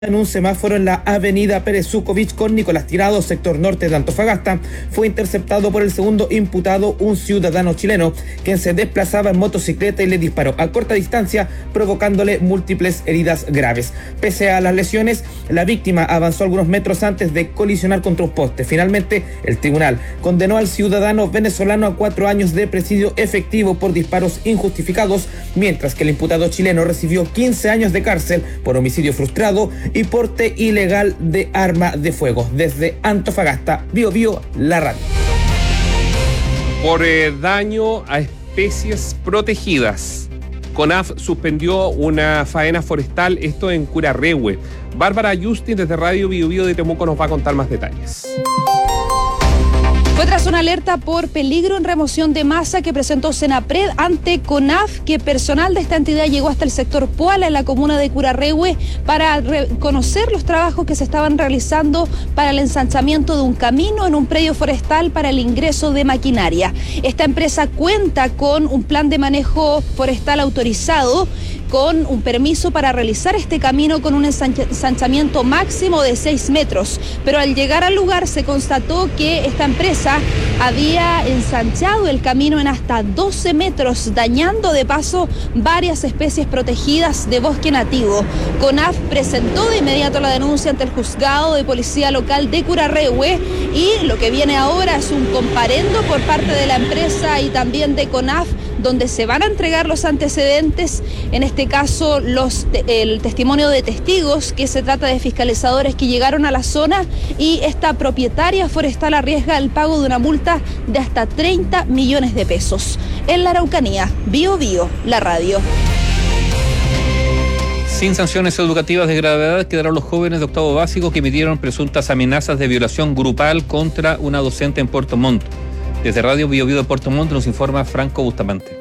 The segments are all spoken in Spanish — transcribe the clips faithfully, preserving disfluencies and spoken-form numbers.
En un semáforo en la avenida Pérez Sukovich con Nicolás Tirado, sector norte de Antofagasta, fue interceptado por el segundo imputado, un ciudadano chileno, quien se desplazaba en motocicleta y le disparó a corta distancia, provocándole múltiples heridas graves. Pese a las lesiones, la víctima avanzó algunos metros antes de colisionar contra un poste. Finalmente, el tribunal condenó al ciudadano venezolano a cuatro años de presidio efectivo por disparos injustificados, mientras que el imputado chileno recibió quince años de cárcel por homicidio frustrado y porte ilegal de arma de fuego. Desde Antofagasta, Bio Bio, la radio. Por eh, daño a especies protegidas, CONAF suspendió una faena forestal, esto en Curarrehue. Bárbara Justin desde Radio Bio Bio de Temuco nos va a contar más detalles. Fue tras una alerta por peligro en remoción de masa que presentó Senapred ante CONAF, que personal de esta entidad llegó hasta el sector Puala en la comuna de Curarrehue para conocer los trabajos que se estaban realizando para el ensanchamiento de un camino en un predio forestal para el ingreso de maquinaria. Esta empresa cuenta con un plan de manejo forestal autorizado, con un permiso para realizar este camino con un ensanchamiento máximo de seis metros. Pero al llegar al lugar se constató que esta empresa había ensanchado el camino en hasta doce metros, dañando de paso varias especies protegidas de bosque nativo. CONAF presentó de inmediato la denuncia ante el juzgado de policía local de Curarrehue y lo que viene ahora es un comparendo por parte de la empresa y también de CONAF, donde se van a entregar los antecedentes, en este caso los, el testimonio de testigos, que se trata de fiscalizadores que llegaron a la zona, y esta propietaria forestal arriesga el pago de una multa de hasta treinta millones de pesos. En la Araucanía, Bio Bio, la radio. Sin sanciones educativas de gravedad quedaron los jóvenes de octavo básico que emitieron presuntas amenazas de violación grupal contra una docente en Puerto Montt. Desde Radio Bio Bio de Puerto Montt nos informa Franco Bustamante.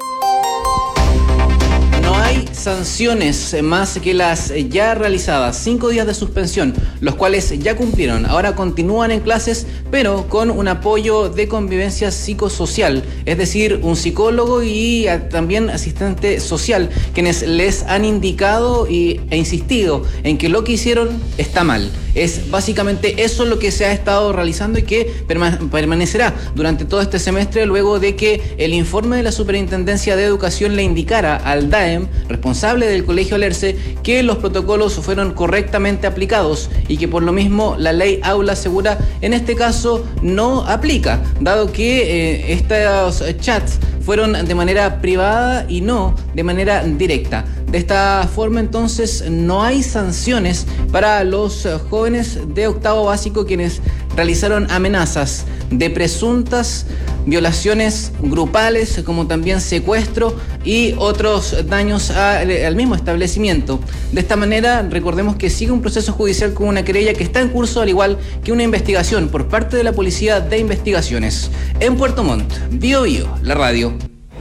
No hay sanciones más que las ya realizadas, cinco días de suspensión, los cuales ya cumplieron. Ahora continúan en clases, pero con un apoyo de convivencia psicosocial, es decir, un psicólogo y también asistente social, quienes les han indicado y, e insistido en que lo que hicieron está mal. Es básicamente eso lo que se ha estado realizando y que perma- permanecerá durante todo este semestre, luego de que el informe de la Superintendencia de Educación le indicara al D A E M, responsable del Colegio Alerce, que los protocolos fueron correctamente aplicados y que por lo mismo la ley Aula Segura en este caso no aplica, dado que eh, estos chats fueron de manera privada y no de manera directa. De esta forma, entonces, no hay sanciones para los jóvenes de octavo básico quienes realizaron amenazas de presuntas violaciones grupales, como también secuestro y otros daños a, al mismo establecimiento. De esta manera, recordemos que sigue un proceso judicial con una querella que está en curso, al igual que una investigación por parte de la Policía de Investigaciones. En Puerto Montt, Bio Bio, la radio.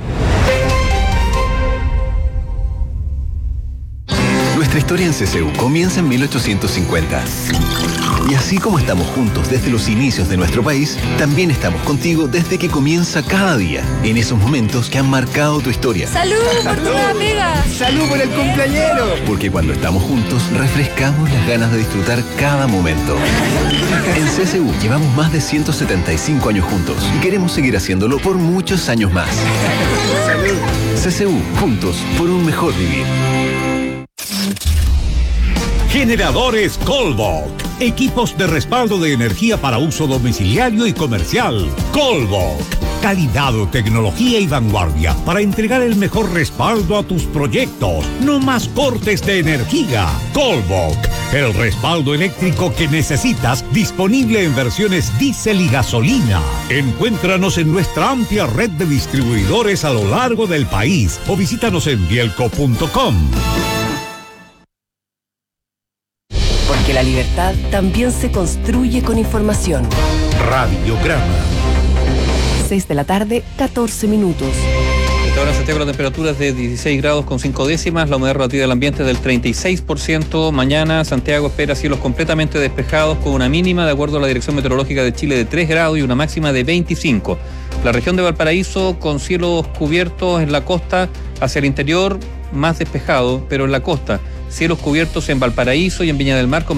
Nuestra historia en C C U comienza en mil ochocientos cincuenta. Y así como estamos juntos desde los inicios de nuestro país, también estamos contigo desde que comienza cada día, en esos momentos que han marcado tu historia. ¡Salud por tu nueva pega! ¡Salud por el cumpleañero! Porque cuando estamos juntos, refrescamos las ganas de disfrutar cada momento. En C C U llevamos más de ciento setenta y cinco años juntos y queremos seguir haciéndolo por muchos años más. ¡Salud! C C U, juntos por un mejor vivir. Generadores Colbok. Equipos de respaldo de energía para uso domiciliario y comercial. Colbok. Calidad, tecnología y vanguardia para entregar el mejor respaldo a tus proyectos. No más cortes de energía. Colbok. El respaldo eléctrico que necesitas, disponible en versiones diésel y gasolina. Encuéntranos en nuestra amplia red de distribuidores a lo largo del país o visítanos en bielco punto com. Porque la libertad también se construye con información. Radiograma. seis de la tarde, catorce minutos. Esta hora en Santiago la temperatura es de dieciséis grados con cinco décimas, la humedad relativa del ambiente es del treinta y seis por ciento. Mañana Santiago espera cielos completamente despejados con una mínima, de acuerdo a la Dirección Meteorológica de Chile, de tres grados y una máxima de veinticinco. La región de Valparaíso con cielos cubiertos en la costa, hacia el interior más despejado, pero en la costa Cielos cubiertos en Valparaíso y en Viña del Mar.